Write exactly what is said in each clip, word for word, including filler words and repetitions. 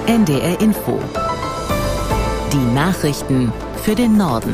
N D R Info. Die Nachrichten für den Norden.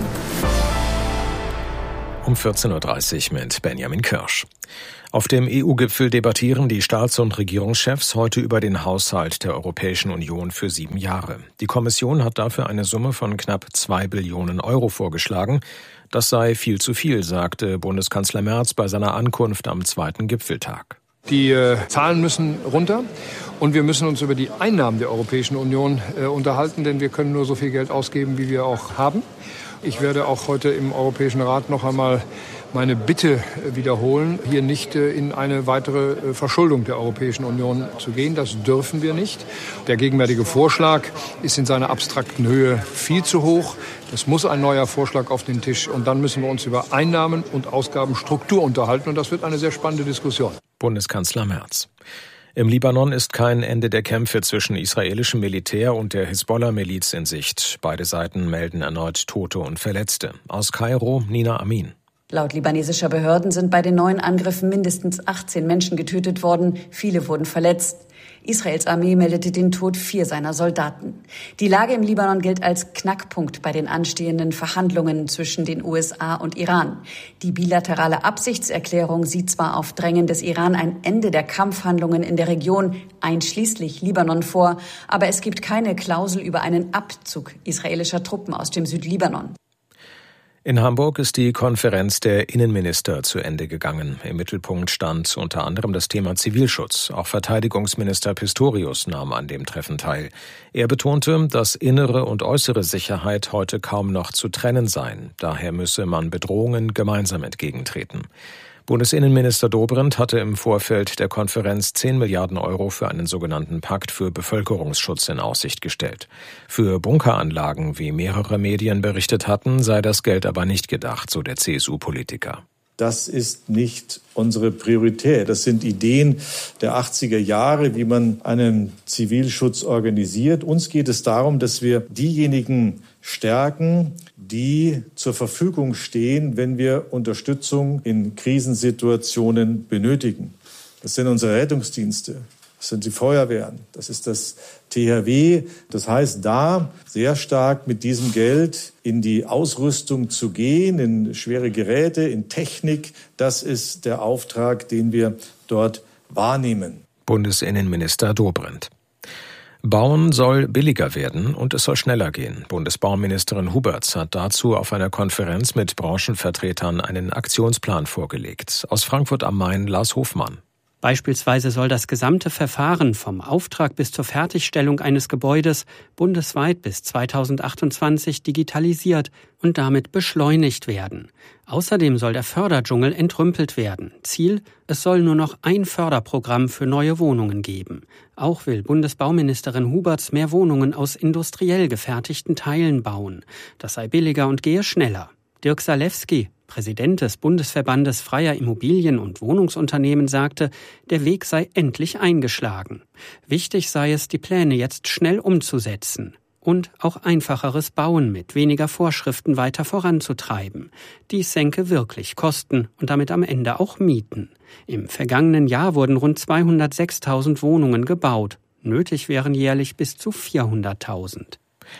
Um vierzehn Uhr dreißig mit Benjamin Kirsch. Auf dem E U-Gipfel debattieren die Staats- und Regierungschefs heute über den Haushalt der Europäischen Union für sieben Jahre. Die Kommission hat dafür eine Summe von knapp zwei Billionen Euro vorgeschlagen. Das sei viel zu viel, sagte Bundeskanzler Merz bei seiner Ankunft am zweiten Gipfeltag. Die äh, Zahlen müssen runter und wir müssen uns über die Einnahmen der Europäischen Union äh, unterhalten, denn wir können nur so viel Geld ausgeben, wie wir auch haben. Ich werde auch heute im Europäischen Rat noch einmal meine Bitte wiederholen, hier nicht in eine weitere Verschuldung der Europäischen Union zu gehen. Das dürfen wir nicht. Der gegenwärtige Vorschlag ist in seiner abstrakten Höhe viel zu hoch. Es muss ein neuer Vorschlag auf den Tisch und dann müssen wir uns über Einnahmen und Ausgabenstruktur unterhalten und das wird eine sehr spannende Diskussion. Bundeskanzler Merz. Im Libanon ist kein Ende der Kämpfe zwischen israelischem Militär und der Hisbollah-Miliz in Sicht. Beide Seiten melden erneut Tote und Verletzte. Aus Kairo, Nina Amin. Laut libanesischer Behörden sind bei den neuen Angriffen mindestens achtzehn Menschen getötet worden, viele wurden verletzt. Israels Armee meldete den Tod vier seiner Soldaten. Die Lage im Libanon gilt als Knackpunkt bei den anstehenden Verhandlungen zwischen den U S A und Iran. Die bilaterale Absichtserklärung sieht zwar auf Drängen des Iran ein Ende der Kampfhandlungen in der Region, einschließlich Libanon, vor, aber es gibt keine Klausel über einen Abzug israelischer Truppen aus dem Südlibanon. In Hamburg ist die Konferenz der Innenminister zu Ende gegangen. Im Mittelpunkt stand unter anderem das Thema Zivilschutz. Auch Verteidigungsminister Pistorius nahm an dem Treffen teil. Er betonte, dass innere und äußere Sicherheit heute kaum noch zu trennen seien. Daher müsse man Bedrohungen gemeinsam entgegentreten. Bundesinnenminister Dobrindt hatte im Vorfeld der Konferenz zehn Milliarden Euro für einen sogenannten Pakt für Bevölkerungsschutz in Aussicht gestellt. Für Bunkeranlagen, wie mehrere Medien berichtet hatten, sei das Geld aber nicht gedacht, so der C S U-Politiker. Das ist nicht unsere Priorität. Das sind Ideen der achtziger Jahre, wie man einen Zivilschutz organisiert. Uns geht es darum, dass wir diejenigen stärken, die zur Verfügung stehen, wenn wir Unterstützung in Krisensituationen benötigen. Das sind unsere Rettungsdienste, das sind die Feuerwehren, das ist das T H W. Das heißt, da sehr stark mit diesem Geld in die Ausrüstung zu gehen, in schwere Geräte, in Technik, das ist der Auftrag, den wir dort wahrnehmen. Bundesinnenminister Dobrindt. Bauen soll billiger werden und es soll schneller gehen. Bundesbauministerin Huberts hat dazu auf einer Konferenz mit Branchenvertretern einen Aktionsplan vorgelegt. Aus Frankfurt am Main Lars Hofmann. Beispielsweise soll das gesamte Verfahren vom Auftrag bis zur Fertigstellung eines Gebäudes bundesweit bis zweitausendachtundzwanzig digitalisiert und damit beschleunigt werden. Außerdem soll der Förderdschungel entrümpelt werden. Ziel: Es soll nur noch ein Förderprogramm für neue Wohnungen geben. Auch will Bundesbauministerin Huberts mehr Wohnungen aus industriell gefertigten Teilen bauen. Das sei billiger und gehe schneller. Dirk Salewski, Präsident des Bundesverbandes freier Immobilien- und Wohnungsunternehmen, sagte, der Weg sei endlich eingeschlagen. Wichtig sei es, die Pläne jetzt schnell umzusetzen und auch einfacheres Bauen mit weniger Vorschriften weiter voranzutreiben. Dies senke wirklich Kosten und damit am Ende auch Mieten. Im vergangenen Jahr wurden rund zweihundertsechstausend Wohnungen gebaut. Nötig wären jährlich bis zu vierhunderttausend.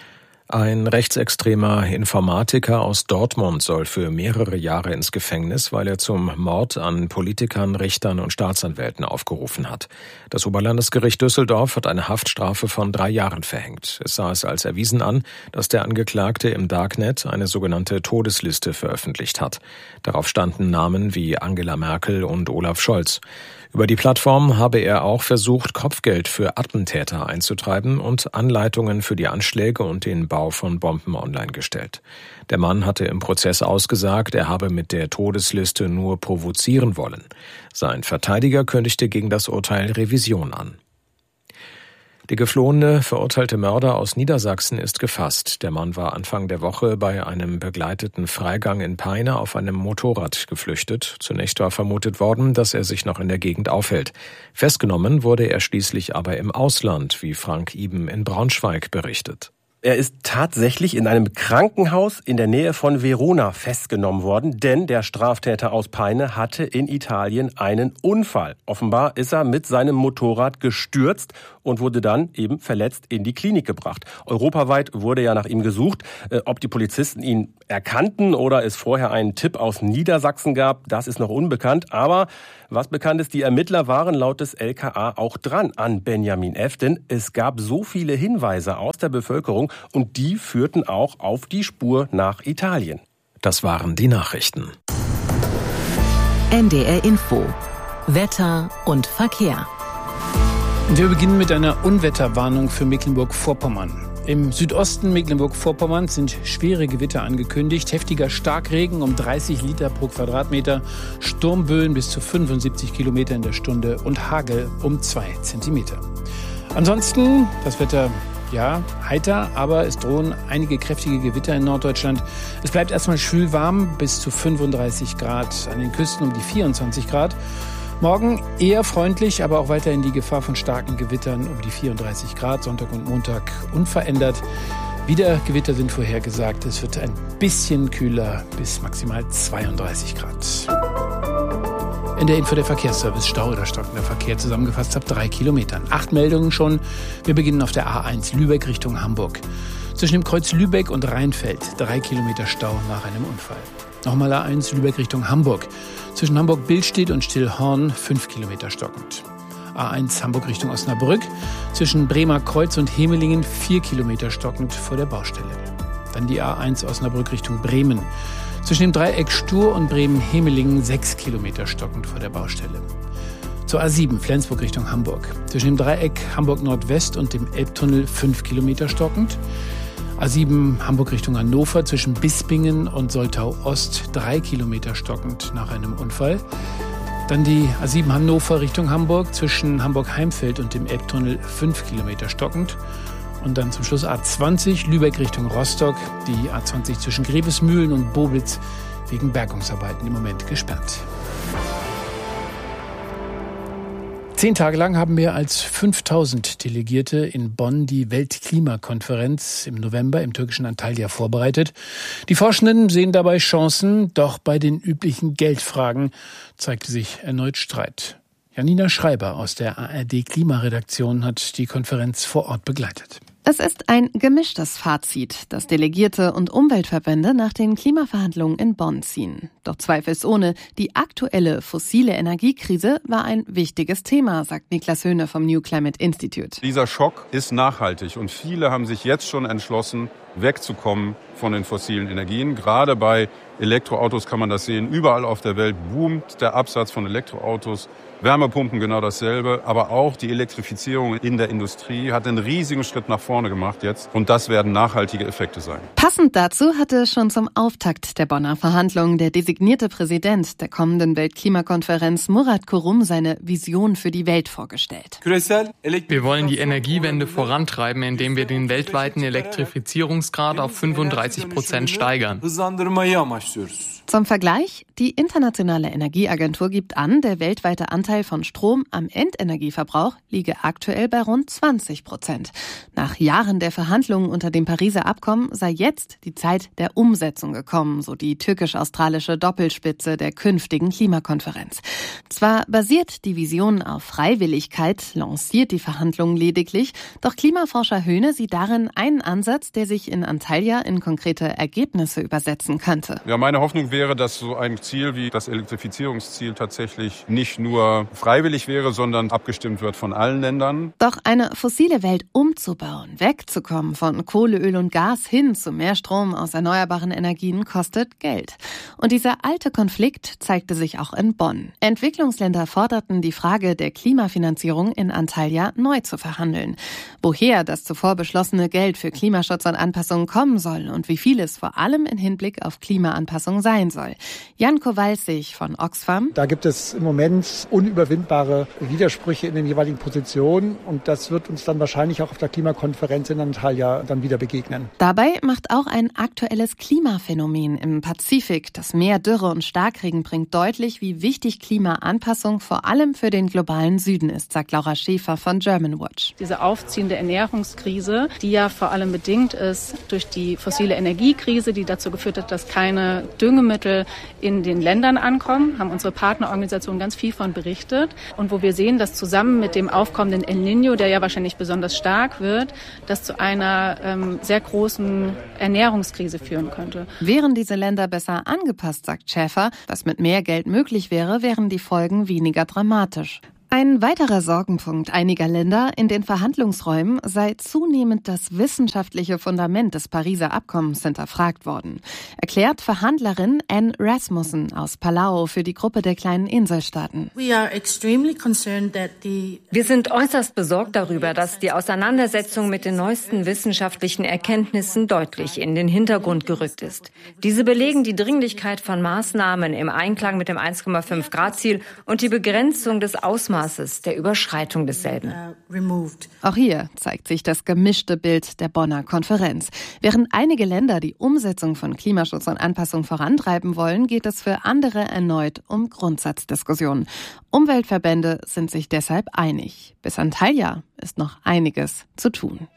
Ein rechtsextremer Informatiker aus Dortmund soll für mehrere Jahre ins Gefängnis, weil er zum Mord an Politikern, Richtern und Staatsanwälten aufgerufen hat. Das Oberlandesgericht Düsseldorf hat eine Haftstrafe von drei Jahren verhängt. Es sah es als erwiesen an, dass der Angeklagte im Darknet eine sogenannte Todesliste veröffentlicht hat. Darauf standen Namen wie Angela Merkel und Olaf Scholz. Über die Plattform habe er auch versucht, Kopfgeld für Attentäter einzutreiben und Anleitungen für die Anschläge und den Bau von Bomben online gestellt. Der Mann hatte im Prozess ausgesagt, er habe mit der Todesliste nur provozieren wollen. Sein Verteidiger kündigte gegen das Urteil Revision an. Der geflohene, verurteilte Mörder aus Niedersachsen ist gefasst. Der Mann war Anfang der Woche bei einem begleiteten Freigang in Peine auf einem Motorrad geflüchtet. Zunächst war vermutet worden, dass er sich noch in der Gegend aufhält. Festgenommen wurde er schließlich aber im Ausland, wie Frank Iben in Braunschweig berichtet. Er ist tatsächlich in einem Krankenhaus in der Nähe von Verona festgenommen worden, denn der Straftäter aus Peine hatte in Italien einen Unfall. Offenbar ist er mit seinem Motorrad gestürzt und wurde dann eben verletzt in die Klinik gebracht. Europaweit wurde ja nach ihm gesucht. Ob die Polizisten ihn erkannten oder es vorher einen Tipp aus Niedersachsen gab, das ist noch unbekannt. Aber was bekannt ist, die Ermittler waren laut des L K A auch dran an Benjamin F., denn es gab so viele Hinweise aus der Bevölkerung und die führten auch auf die Spur nach Italien. Das waren die Nachrichten. N D R Info. Wetter und Verkehr. Wir beginnen mit einer Unwetterwarnung für Mecklenburg-Vorpommern. Im Südosten Mecklenburg-Vorpommerns sind schwere Gewitter angekündigt. Heftiger Starkregen um dreißig Liter pro Quadratmeter, Sturmböen bis zu fünfundsiebzig Kilometer in der Stunde und Hagel um zwei Zentimeter. Ansonsten das Wetter, ja, heiter, aber es drohen einige kräftige Gewitter in Norddeutschland. Es bleibt erstmal schwül warm bis zu fünfunddreißig Grad, an den Küsten um die vierundzwanzig Grad. Morgen eher freundlich, aber auch weiterhin die Gefahr von starken Gewittern um die vierunddreißig Grad, Sonntag und Montag unverändert. Wieder Gewitter sind vorhergesagt. Es wird ein bisschen kühler bis maximal zweiunddreißig Grad. In der Info der Verkehrsservice Stau oder stockender Verkehr zusammengefasst ab drei Kilometern. Acht Meldungen schon. Wir beginnen auf der A eins Lübeck Richtung Hamburg. Zwischen dem Kreuz Lübeck und Rheinfeld drei Kilometer Stau nach einem Unfall. Nochmal A eins Lübeck Richtung Hamburg. Zwischen Hamburg-Billstedt und Stillhorn fünf Kilometer stockend. A eins Hamburg Richtung Osnabrück. Zwischen Bremer Kreuz und Hemelingen vier Kilometer stockend vor der Baustelle. Dann die A eins Osnabrück Richtung Bremen. Zwischen dem Dreieck Stur und Bremen-Hemelingen sechs Kilometer stockend vor der Baustelle. Zur A sieben Flensburg Richtung Hamburg. Zwischen dem Dreieck Hamburg Nordwest und dem Elbtunnel fünf Kilometer stockend. A sieben Hamburg Richtung Hannover zwischen Bispingen und Soltau Ost drei Kilometer stockend nach einem Unfall. Dann die A sieben Hannover Richtung Hamburg zwischen Hamburg-Heimfeld und dem Elbtunnel fünf Kilometer stockend. Und dann zum Schluss A zwanzig Lübeck Richtung Rostock, die A zwanzig zwischen Grevesmühlen und Boblitz wegen Bergungsarbeiten im Moment gesperrt. Zehn Tage lang haben mehr als fünftausend Delegierte in Bonn die Weltklimakonferenz im November im türkischen Antalya vorbereitet. Die Forschenden sehen dabei Chancen, doch bei den üblichen Geldfragen zeigte sich erneut Streit. Janina Schreiber aus der A R D-Klimaredaktion hat die Konferenz vor Ort begleitet. Es ist ein gemischtes Fazit, das Delegierte und Umweltverbände nach den Klimaverhandlungen in Bonn ziehen. Doch zweifelsohne, die aktuelle fossile Energiekrise war ein wichtiges Thema, sagt Niklas Höhne vom New Climate Institute. Dieser Schock ist nachhaltig und viele haben sich jetzt schon entschlossen, wegzukommen von den fossilen Energien. Gerade bei Elektroautos kann man das sehen. Überall auf der Welt boomt der Absatz von Elektroautos. Wärmepumpen genau dasselbe, aber auch die Elektrifizierung in der Industrie hat einen riesigen Schritt nach vorne gemacht jetzt und das werden nachhaltige Effekte sein. Passend dazu hatte schon zum Auftakt der Bonner Verhandlungen der designierte Präsident der kommenden Weltklimakonferenz Murat Kurum seine Vision für die Welt vorgestellt. Wir wollen die Energiewende vorantreiben, indem wir den weltweiten Elektrifizierungsgrad auf fünfunddreißig Prozent steigern. Zum Vergleich, die Internationale Energieagentur gibt an, der weltweite Anteil von Strom am Endenergieverbrauch liege aktuell bei rund zwanzig Prozent. Nach Jahren der Verhandlungen unter dem Pariser Abkommen sei jetzt die Zeit der Umsetzung gekommen, so die türkisch-australische Doppelspitze der künftigen Klimakonferenz. Zwar basiert die Vision auf Freiwilligkeit, lanciert die Verhandlungen lediglich, doch Klimaforscher Höhne sieht darin einen Ansatz, der sich in Antalya in konkrete Ergebnisse übersetzen könnte. Ja, meine Hoffnung wäre, dass so ein Ziel wie das Elektrifizierungsziel tatsächlich nicht nur freiwillig wäre, sondern abgestimmt wird von allen Ländern. Doch eine fossile Welt umzubauen, wegzukommen von Kohle, Öl und Gas hin zu mehr Strom aus erneuerbaren Energien kostet Geld. Und dieser alte Konflikt zeigte sich auch in Bonn. Entwicklungsländer forderten, die Frage der Klimafinanzierung in Antalya neu zu verhandeln. Woher das zuvor beschlossene Geld für Klimaschutz und Anpassung kommen soll und wie viel es vor allem in Hinblick auf Klimaanpassung sein sein soll. Jan Kowalsig von Oxfam. Da gibt es im Moment unüberwindbare Widersprüche in den jeweiligen Positionen und das wird uns dann wahrscheinlich auch auf der Klimakonferenz in Antalya dann wieder begegnen. Dabei macht auch ein aktuelles Klimaphänomen im Pazifik, das Meer, Dürre und Starkregen bringt deutlich, wie wichtig Klimaanpassung vor allem für den globalen Süden ist, sagt Laura Schäfer von Germanwatch. Diese aufziehende Ernährungskrise, die ja vor allem bedingt ist durch die fossile Energiekrise, die dazu geführt hat, dass keine Düngemittel in den Ländern ankommen, haben unsere Partnerorganisationen ganz viel von berichtet. Und wo wir sehen, dass zusammen mit dem aufkommenden El Niño, der ja wahrscheinlich besonders stark wird, das zu einer ähm, sehr großen Ernährungskrise führen könnte. Wären diese Länder besser angepasst, sagt Schäfer, was mit mehr Geld möglich wäre, wären die Folgen weniger dramatisch. Ein weiterer Sorgenpunkt einiger Länder in den Verhandlungsräumen sei zunehmend das wissenschaftliche Fundament des Pariser Abkommens hinterfragt worden. Erklärt Verhandlerin Anne Rasmussen aus Palau für die Gruppe der kleinen Inselstaaten. Wir sind äußerst besorgt darüber, dass die Auseinandersetzung mit den neuesten wissenschaftlichen Erkenntnissen deutlich in den Hintergrund gerückt ist. Diese belegen die Dringlichkeit von Maßnahmen im Einklang mit dem eins Komma fünf Grad Ziel und die Begrenzung des Ausmaßes der Überschreitung desselben. Auch hier zeigt sich das gemischte Bild der Bonner Konferenz. Während einige Länder die Umsetzung von Klimaschutz und Anpassung vorantreiben wollen, geht es für andere erneut um Grundsatzdiskussionen. Umweltverbände sind sich deshalb einig. Bis Antalya ist noch einiges zu tun.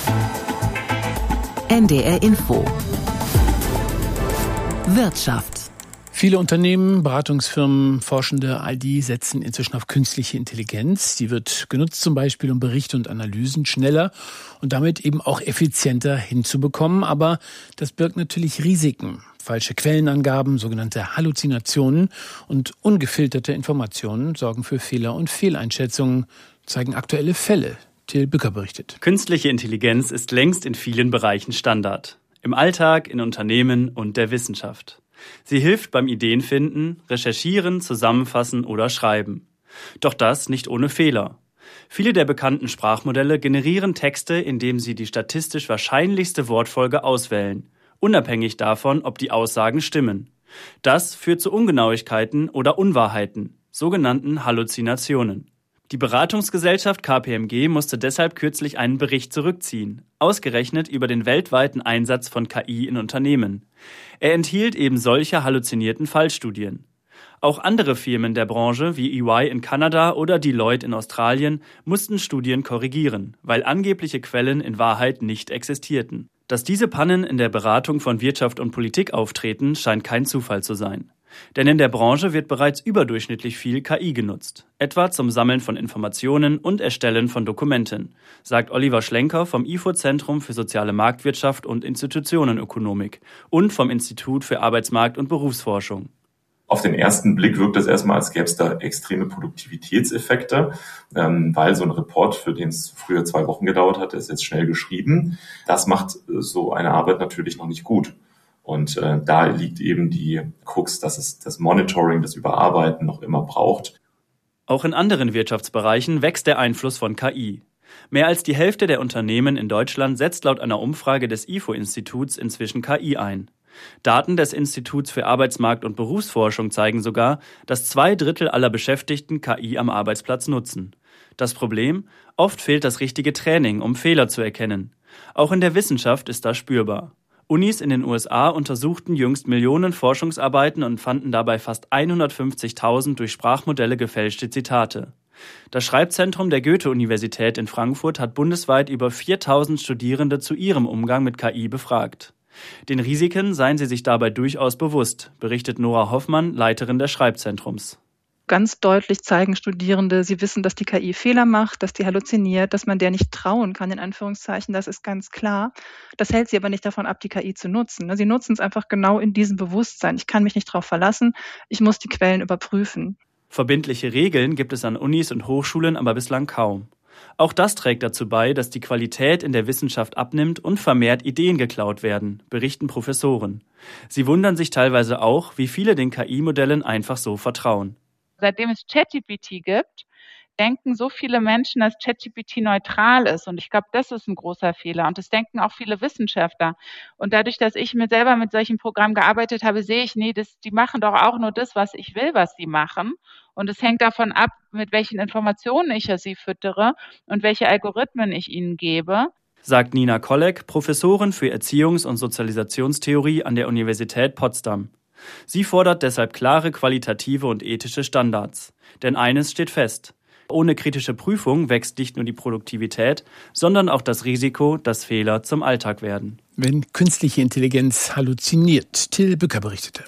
N D R Info Wirtschaft. Viele Unternehmen, Beratungsfirmen, Forschende, all die setzen inzwischen auf künstliche Intelligenz. Die wird genutzt zum Beispiel, um Berichte und Analysen schneller und damit eben auch effizienter hinzubekommen. Aber das birgt natürlich Risiken. Falsche Quellenangaben, sogenannte Halluzinationen und ungefilterte Informationen sorgen für Fehler und Fehleinschätzungen, zeigen aktuelle Fälle. Till Bücker berichtet. Künstliche Intelligenz ist längst in vielen Bereichen Standard. Im Alltag, in Unternehmen und der Wissenschaft. Sie hilft beim Ideenfinden, Recherchieren, Zusammenfassen oder Schreiben. Doch das nicht ohne Fehler. Viele der bekannten Sprachmodelle generieren Texte, indem sie die statistisch wahrscheinlichste Wortfolge auswählen, unabhängig davon, ob die Aussagen stimmen. Das führt zu Ungenauigkeiten oder Unwahrheiten, sogenannten Halluzinationen. Die Beratungsgesellschaft K P M G musste deshalb kürzlich einen Bericht zurückziehen, ausgerechnet über den weltweiten Einsatz von K I in Unternehmen. Er enthielt eben solche halluzinierten Fallstudien. Auch andere Firmen der Branche wie E Y in Kanada oder Deloitte in Australien mussten Studien korrigieren, weil angebliche Quellen in Wahrheit nicht existierten. Dass diese Pannen in der Beratung von Wirtschaft und Politik auftreten, scheint kein Zufall zu sein. Denn in der Branche wird bereits überdurchschnittlich viel K I genutzt, etwa zum Sammeln von Informationen und Erstellen von Dokumenten, sagt Oliver Schlenker vom I F O-Zentrum für soziale Marktwirtschaft und Institutionenökonomik und vom Institut für Arbeitsmarkt- und Berufsforschung. Auf den ersten Blick wirkt es erstmal, als gäbe es da extreme Produktivitätseffekte, ähm, weil so ein Report, für den es früher zwei Wochen gedauert hat, ist jetzt schnell geschrieben. Das macht so eine Arbeit natürlich noch nicht gut. Und äh, da liegt eben die Krux, dass es das Monitoring, das Überarbeiten noch immer braucht. Auch in anderen Wirtschaftsbereichen wächst der Einfluss von K I. Mehr als die Hälfte der Unternehmen in Deutschland setzt laut einer Umfrage des I F O-Instituts inzwischen K I ein. Daten des Instituts für Arbeitsmarkt- und Berufsforschung zeigen sogar, dass zwei Drittel aller Beschäftigten K I am Arbeitsplatz nutzen. Das Problem? Oft fehlt das richtige Training, um Fehler zu erkennen. Auch in der Wissenschaft ist das spürbar. Unis in den U S A untersuchten jüngst Millionen Forschungsarbeiten und fanden dabei fast hundertfünfzigtausend durch Sprachmodelle gefälschte Zitate. Das Schreibzentrum der Goethe-Universität in Frankfurt hat bundesweit über viertausend Studierende zu ihrem Umgang mit K I befragt. Den Risiken seien sie sich dabei durchaus bewusst, berichtet Nora Hoffmann, Leiterin des Schreibzentrums. Ganz deutlich zeigen Studierende, sie wissen, dass die K I Fehler macht, dass die halluziniert, dass man der nicht trauen kann, in Anführungszeichen, das ist ganz klar. Das hält sie aber nicht davon ab, die K I zu nutzen. Sie nutzen es einfach genau in diesem Bewusstsein. Ich kann mich nicht darauf verlassen, ich muss die Quellen überprüfen. Verbindliche Regeln gibt es an Unis und Hochschulen aber bislang kaum. Auch das trägt dazu bei, dass die Qualität in der Wissenschaft abnimmt und vermehrt Ideen geklaut werden, berichten Professoren. Sie wundern sich teilweise auch, wie viele den K I-Modellen einfach so vertrauen. Seitdem es ChatGPT gibt, denken so viele Menschen, dass ChatGPT neutral ist. Und ich glaube, das ist ein großer Fehler. Und das denken auch viele Wissenschaftler. Und dadurch, dass ich mit selber mit solchen Programmen gearbeitet habe, sehe ich, nee, das, die machen doch auch nur das, was ich will, was sie machen. Und es hängt davon ab, mit welchen Informationen ich sie füttere und welche Algorithmen ich ihnen gebe. Sagt Nina Kolleg, Professorin für Erziehungs- und Sozialisationstheorie an der Universität Potsdam. Sie fordert deshalb klare qualitative und ethische Standards. Denn eines steht fest: Ohne kritische Prüfung wächst nicht nur die Produktivität, sondern auch das Risiko, dass Fehler zum Alltag werden. Wenn künstliche Intelligenz halluziniert. Till Bücker berichtete.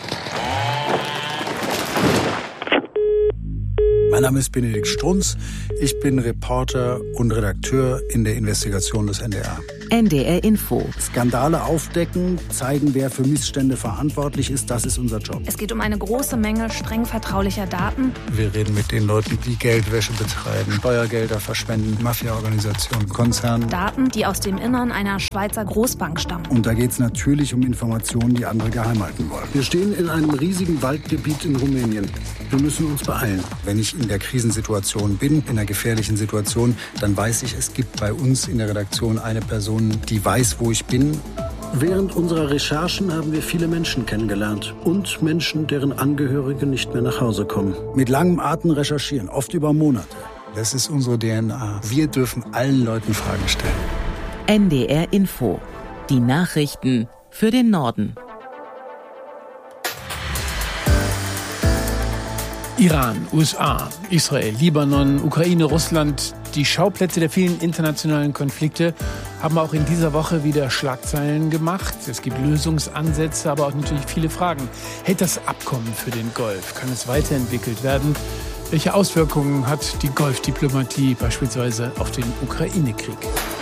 Mein Name ist Benedikt Strunz. Ich bin Reporter und Redakteur in der Investigation des N D R. N D R Info. Skandale aufdecken, zeigen, wer für Missstände verantwortlich ist, das ist unser Job. Es geht um eine große Menge streng vertraulicher Daten. Wir reden mit den Leuten, die Geldwäsche betreiben, Steuergelder verschwenden, Mafia-Organisationen, Konzernen. Daten, die aus dem Innern einer Schweizer Großbank stammen. Und da geht es natürlich um Informationen, die andere geheim halten wollen. Wir stehen in einem riesigen Waldgebiet in Rumänien. Wir müssen uns beeilen. Wenn ich in der Krisensituation bin, in einer gefährlichen Situation, dann weiß ich, es gibt bei uns in der Redaktion eine Person, die weiß, wo ich bin. Während unserer Recherchen haben wir viele Menschen kennengelernt und Menschen, deren Angehörige nicht mehr nach Hause kommen. Mit langem Atem recherchieren, oft über Monate. Das ist unsere D N A. Wir dürfen allen Leuten Fragen stellen. N D R Info. Die Nachrichten für den Norden. Iran, U S A, Israel, Libanon, Ukraine, Russland. Die Schauplätze der vielen internationalen Konflikte haben auch in dieser Woche wieder Schlagzeilen gemacht. Es gibt Lösungsansätze, aber auch natürlich viele Fragen. Hält das Abkommen für den Golf? Kann es weiterentwickelt werden? Welche Auswirkungen hat die Golfdiplomatie beispielsweise auf den Ukraine-Krieg?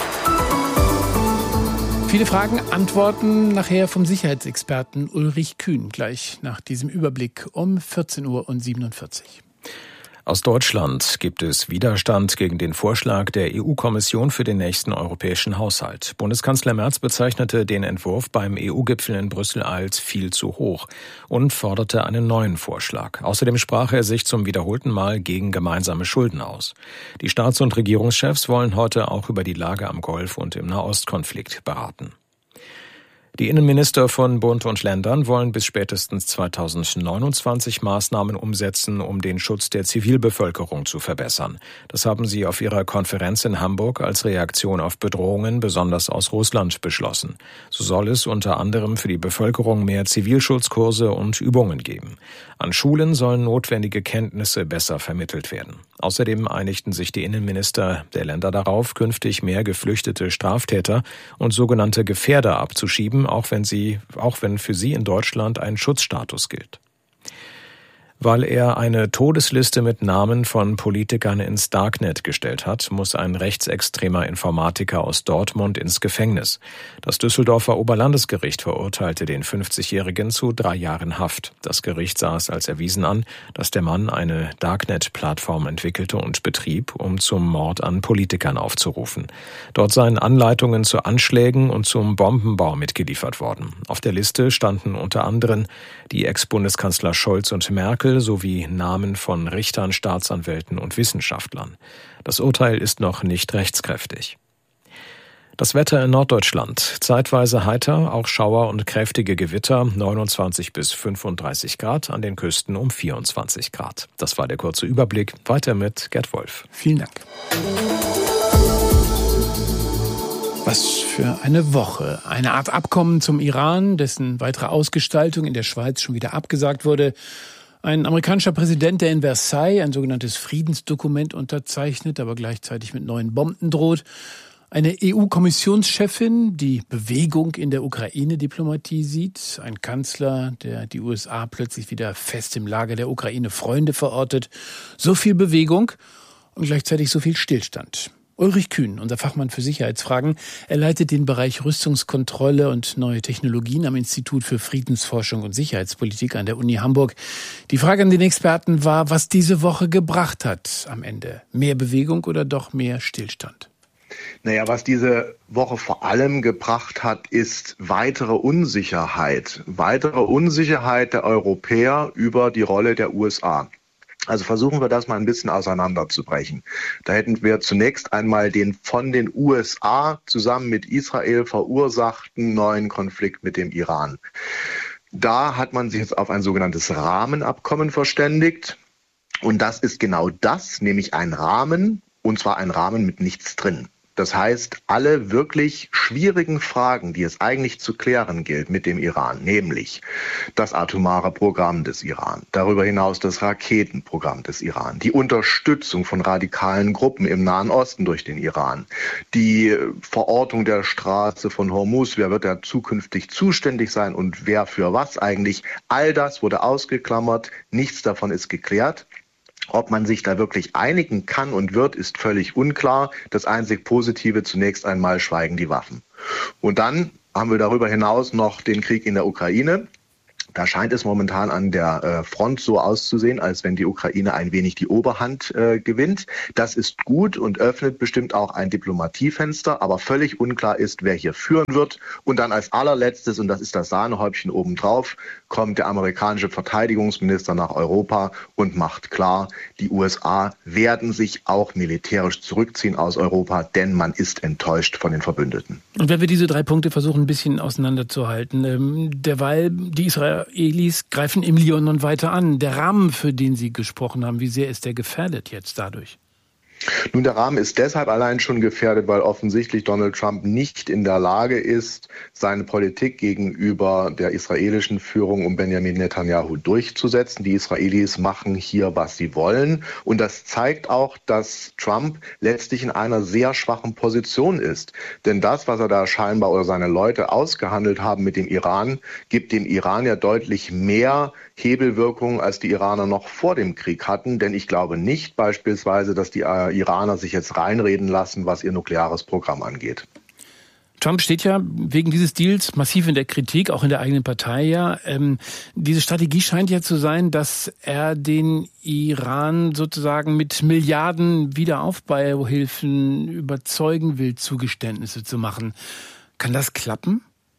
Viele Fragen, Antworten nachher vom Sicherheitsexperten Ulrich Kühn, gleich nach diesem Überblick um vierzehn Uhr siebenundvierzig. Aus Deutschland gibt es Widerstand gegen den Vorschlag der E U-Kommission für den nächsten europäischen Haushalt. Bundeskanzler Merz bezeichnete den Entwurf beim E U-Gipfel in Brüssel als viel zu hoch und forderte einen neuen Vorschlag. Außerdem sprach er sich zum wiederholten Mal gegen gemeinsame Schulden aus. Die Staats- und Regierungschefs wollen heute auch über die Lage am Golf und im Nahostkonflikt beraten. Die Innenminister von Bund und Ländern wollen bis spätestens zweitausendneunundzwanzig Maßnahmen umsetzen, um den Schutz der Zivilbevölkerung zu verbessern. Das haben sie auf ihrer Konferenz in Hamburg als Reaktion auf Bedrohungen, besonders aus Russland, beschlossen. So soll es unter anderem für die Bevölkerung mehr Zivilschutzkurse und Übungen geben. An Schulen sollen notwendige Kenntnisse besser vermittelt werden. Außerdem einigten sich die Innenminister der Länder darauf, künftig mehr geflüchtete Straftäter und sogenannte Gefährder abzuschieben, auch wenn sie, auch wenn für sie in Deutschland ein Schutzstatus gilt. Weil er eine Todesliste mit Namen von Politikern ins Darknet gestellt hat, muss ein rechtsextremer Informatiker aus Dortmund ins Gefängnis. Das Düsseldorfer Oberlandesgericht verurteilte den fünfzigjährigen zu drei Jahren Haft. Das Gericht sah es als erwiesen an, dass der Mann eine Darknet-Plattform entwickelte und betrieb, um zum Mord an Politikern aufzurufen. Dort seien Anleitungen zu Anschlägen und zum Bombenbau mitgeliefert worden. Auf der Liste standen unter anderem die Ex-Bundeskanzler Scholz und Merkel sowie Namen von Richtern, Staatsanwälten und Wissenschaftlern. Das Urteil ist noch nicht rechtskräftig. Das Wetter in Norddeutschland. Zeitweise heiter, auch Schauer und kräftige Gewitter, neunundzwanzig bis fünfunddreißig Grad, an den Küsten um vierundzwanzig Grad. Das war der kurze Überblick. Weiter mit Gerd Wolf. Vielen Dank. Was für eine Woche. Eine Art Abkommen zum Iran, dessen weitere Ausgestaltung in der Schweiz schon wieder abgesagt wurde. Ein amerikanischer Präsident, der in Versailles ein sogenanntes Friedensdokument unterzeichnet, aber gleichzeitig mit neuen Bomben droht. Eine E U-Kommissionschefin, die Bewegung in der Ukraine-Diplomatie sieht. Ein Kanzler, der die U S A plötzlich wieder fest im Lager der Ukraine Freunde verortet. So viel Bewegung und gleichzeitig so viel Stillstand. Ulrich Kühn, unser Fachmann für Sicherheitsfragen, er leitet den Bereich Rüstungskontrolle und neue Technologien am Institut für Friedensforschung und Sicherheitspolitik an der Uni Hamburg. Die Frage an den Experten war, was diese Woche gebracht hat am Ende. Mehr Bewegung oder doch mehr Stillstand? Naja, was diese Woche vor allem gebracht hat, ist weitere Unsicherheit. Weitere Unsicherheit der Europäer über die Rolle der U S A. Also versuchen wir das mal ein bisschen auseinanderzubrechen. Da hätten wir zunächst einmal den von den U S A zusammen mit Israel verursachten neuen Konflikt mit dem Iran. Da hat man sich jetzt auf ein sogenanntes Rahmenabkommen verständigt. Und das ist genau das, nämlich ein Rahmen, und zwar ein Rahmen mit nichts drin. Das heißt, alle wirklich schwierigen Fragen, die es eigentlich zu klären gilt mit dem Iran, nämlich das atomare Programm des Iran, darüber hinaus das Raketenprogramm des Iran, die Unterstützung von radikalen Gruppen im Nahen Osten durch den Iran, die Verortung der Straße von Hormuz, wer wird da zukünftig zuständig sein und wer für was eigentlich, all das wurde ausgeklammert, nichts davon ist geklärt. Ob man sich da wirklich einigen kann und wird, ist völlig unklar. Das einzig Positive zunächst einmal schweigen die Waffen. Und dann haben wir darüber hinaus noch den Krieg in der Ukraine. Da scheint es momentan an der äh, Front so auszusehen, als wenn die Ukraine ein wenig die Oberhand äh, gewinnt. Das ist gut und öffnet bestimmt auch ein Diplomatiefenster, aber völlig unklar ist, wer hier führen wird. Und dann als allerletztes, und das ist das Sahnehäubchen obendrauf, kommt der amerikanische Verteidigungsminister nach Europa und macht klar, die U S A werden sich auch militärisch zurückziehen aus Europa, denn man ist enttäuscht von den Verbündeten. Und wenn wir diese drei Punkte versuchen, ein bisschen auseinanderzuhalten, ähm, derweil die Israel Israelis greifen im Libanon weiter an. Der Rahmen, für den Sie gesprochen haben, wie sehr ist der gefährdet jetzt dadurch? Nun, der Rahmen ist deshalb allein schon gefährdet, weil offensichtlich Donald Trump nicht in der Lage ist, seine Politik gegenüber der israelischen Führung um Benjamin Netanyahu durchzusetzen. Die Israelis machen hier, was sie wollen. Und das zeigt auch, dass Trump letztlich in einer sehr schwachen Position ist. Denn das, was er da scheinbar oder seine Leute ausgehandelt haben mit dem Iran, gibt dem Iran ja deutlich mehr Hebelwirkung, als die Iraner noch vor dem Krieg hatten. Denn ich glaube nicht beispielsweise, dass die Iraner sich jetzt reinreden lassen, was ihr nukleares Programm angeht. Trump steht ja wegen dieses Deals massiv in der Kritik, auch in der eigenen Partei ja. Ähm, diese Strategie scheint ja zu sein, dass er den Iran sozusagen mit Milliarden Wiederaufbauhilfen überzeugen will, Zugeständnisse zu machen. Kann das klappen?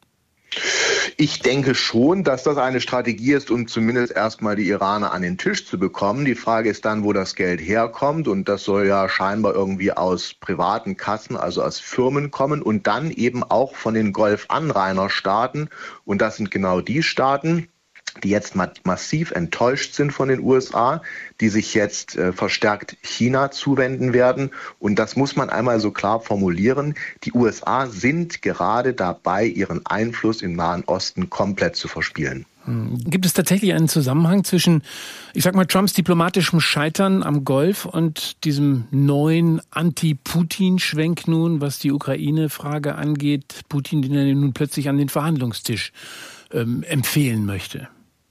Ich denke schon, dass das eine Strategie ist, um zumindest erstmal die Iraner an den Tisch zu bekommen. Die Frage ist dann, wo das Geld herkommt. Und das soll ja scheinbar irgendwie aus privaten Kassen, also aus Firmen kommen und dann eben auch von den Golfanrainerstaaten. Und das sind genau die Staaten, die jetzt massiv enttäuscht sind von den U S A, die sich jetzt äh, verstärkt China zuwenden werden. Und das muss man einmal so klar formulieren. Die U S A sind gerade dabei, ihren Einfluss im Nahen Osten komplett zu verspielen. Gibt es tatsächlich einen Zusammenhang zwischen, ich sag mal, Trumps diplomatischem Scheitern am Golf und diesem neuen Anti-Putin-Schwenk nun, was die Ukraine-Frage angeht? Putin, den er nun plötzlich an den Verhandlungstisch ähm, empfehlen möchte.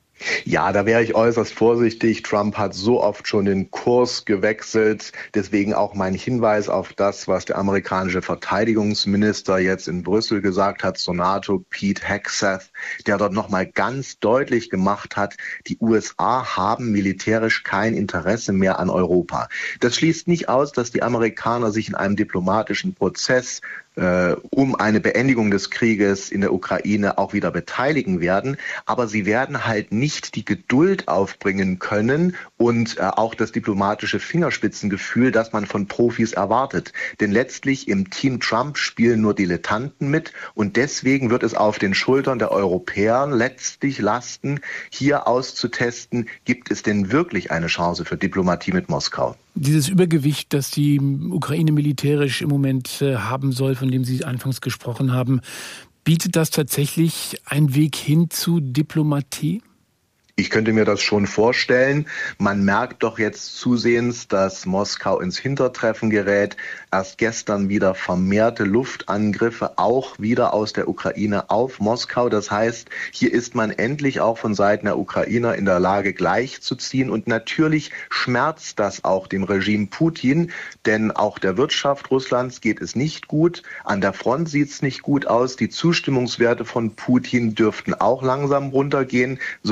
Ja, da wäre ich äußerst vorsichtig. Trump hat so oft schon den Kurs gewechselt. Deswegen auch mein Hinweis auf das, was der amerikanische Verteidigungsminister jetzt in Brüssel gesagt hat zur NATO, Pete Hegseth, der dort nochmal ganz deutlich gemacht hat, die U S A haben militärisch kein Interesse mehr an Europa. Das schließt nicht aus, dass die Amerikaner sich in einem diplomatischen Prozess Äh, um eine Beendigung des Krieges in der Ukraine auch wieder beteiligen werden. Aber sie werden halt nicht die Geduld aufbringen können und äh, auch das diplomatische Fingerspitzengefühl, das man von Profis erwartet. Denn letztlich im Team Trump spielen nur Dilettanten mit und deswegen wird es auf den Schultern der Europäer letztlich lasten, hier auszutesten, gibt es denn wirklich eine Chance für Diplomatie mit Moskau? Dieses Übergewicht, das die Ukraine militärisch im Moment äh, haben soll, von dem Sie anfangs gesprochen haben, bietet das tatsächlich einen Weg hin zu Diplomatie? Ich könnte mir das schon vorstellen. Man merkt doch jetzt zusehends, dass Moskau ins Hintertreffen gerät. Erst gestern wieder vermehrte Luftangriffe, auch wieder aus der Ukraine auf Moskau. Das heißt, hier ist man endlich auch von Seiten der Ukrainer in der Lage, gleichzuziehen. Und natürlich schmerzt das auch dem Regime Putin, denn auch der Wirtschaft Russlands geht es nicht gut. An der Front sieht es nicht gut aus. Die Zustimmungswerte von Putin dürften auch langsam runtergehen. So gesehen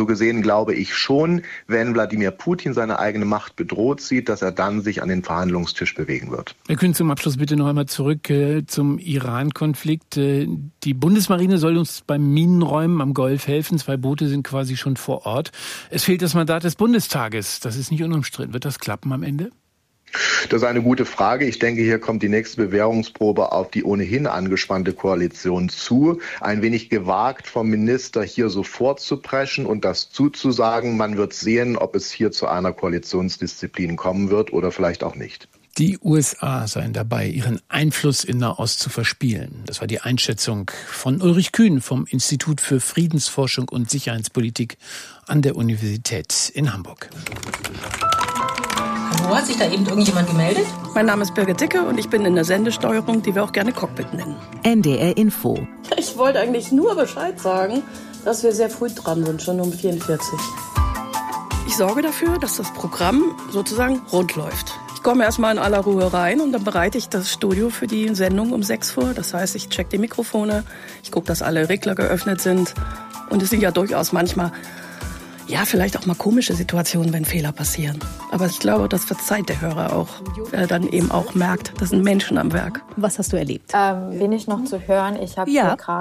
glaube ich schon, wenn Wladimir Putin seine eigene Macht bedroht sieht, dass er dann sich an den Verhandlungstisch bewegen wird. Wir können zum Abschluss bitte noch einmal zurück äh, zum Iran-Konflikt. Äh, die Bundesmarine soll uns beim Minenräumen am Golf helfen. Zwei Boote sind quasi schon vor Ort. Es fehlt das Mandat des Bundestages. Das ist nicht unumstritten. Wird das klappen am Ende? Das ist eine gute Frage. Ich denke, hier kommt die nächste Bewährungsprobe auf die ohnehin angespannte Koalition zu. Ein wenig gewagt vom Minister, hier sofort zu preschen und das zuzusagen. Man wird sehen, ob es hier zu einer Koalitionsdisziplin kommen wird oder vielleicht auch nicht. Die U S A seien dabei, ihren Einfluss in Nahost zu verspielen. Das war die Einschätzung von Ulrich Kühn vom Institut für Friedensforschung und Sicherheitspolitik an der Universität in Hamburg. Hallo, hat sich da eben irgendjemand gemeldet? Mein Name ist Birgit Dicke und ich bin in der Sendesteuerung, die wir auch gerne Cockpit nennen. N D R Info. Ich wollte eigentlich nur Bescheid sagen, dass wir sehr früh dran sind, schon um vierundvierzig. Ich sorge dafür, dass das Programm sozusagen rund läuft. Ich komme erstmal in aller Ruhe rein und dann bereite ich das Studio für die Sendung um sechs vor. Das heißt, ich check die Mikrofone, ich gucke, dass alle Regler geöffnet sind. Und es sind ja durchaus manchmal, ja, vielleicht auch mal komische Situationen, wenn Fehler passieren. Aber ich glaube, das verzeiht der Hörer auch, weil er dann eben auch merkt, das sind Menschen am Werk. Was hast du erlebt? Ähm, bin ich noch zu hören? Ich habe ja. hier gerade